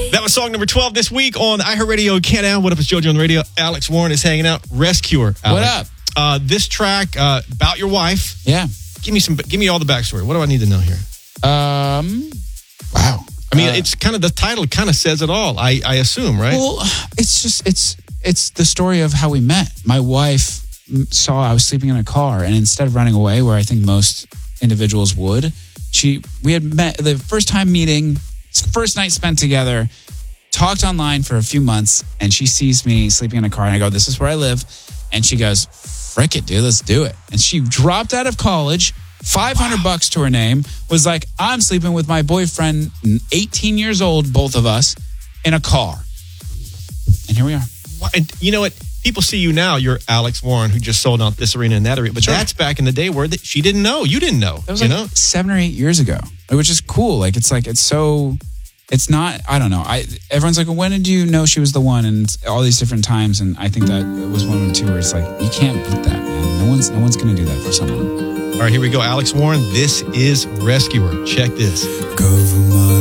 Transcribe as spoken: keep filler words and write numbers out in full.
That was song number twelve this week on iHeartRadio Canada. What up, it's JoJo on the radio. Alex Warren is hanging out. Rescuer. Alex. What up? Uh, this track, uh, about your wife. Yeah. Give me some. Give me all the backstory. What do I need to know here? Um. Wow. I mean, Uh, it's kind of, the title kind of says it all, I, I assume, right? Well, it's just, it's, it's the story of how we met. My wife saw I was sleeping in a car, and instead of running away, where I think most individuals would, she, we had met the first time meeting, first night spent together, talked online for a few months, and she sees me sleeping in a car, and I go, this is where I live. And she goes, frick it, dude, let's do it. And she dropped out of college, five hundred wow. bucks to her name, was like, I'm sleeping with my boyfriend, eighteen years old, both of us, in a car. And here we are. And you know what? People see you now, you're Alex Warren, who just sold out this arena and that arena. But sure. that's back in the day where that she didn't know. You didn't know. That was you like know? seven or eight years ago, which is cool. Like, it's like, it's so, it's not, I don't know. I Everyone's like, well, when did you know she was the one? And all these different times. And I think that was one of the two where it's like, you can't beat that, man. No one's, no one's going to do that for someone. All right, here we go. Alex Warren, this is Rescuer. Check this. Government